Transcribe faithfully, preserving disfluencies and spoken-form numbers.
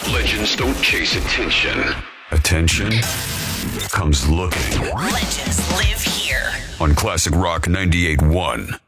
Legends don't chase attention. Attention comes looking. Legends live here. On Classic Rock ninety-eight point one.